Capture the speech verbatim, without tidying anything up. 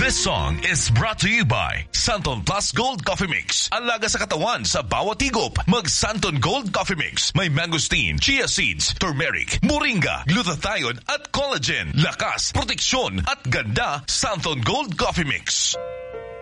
This song is brought to you by Santon Plus Gold Coffee Mix. Alaga sa katawan sa bawat higop. Mag Santon Gold Coffee Mix. May mangosteen, chia seeds, turmeric, moringa, glutathione at collagen. Lakas, proteksyon at ganda. Santon Gold Coffee Mix.